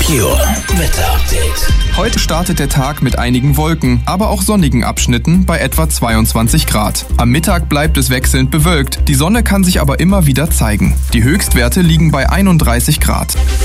Meteor Wetter-Update. Heute startet der Tag mit einigen Wolken, aber auch sonnigen Abschnitten bei etwa 22 Grad. Am Mittag bleibt es wechselnd bewölkt, die Sonne kann sich aber immer wieder zeigen. Die Höchstwerte liegen bei 31 Grad.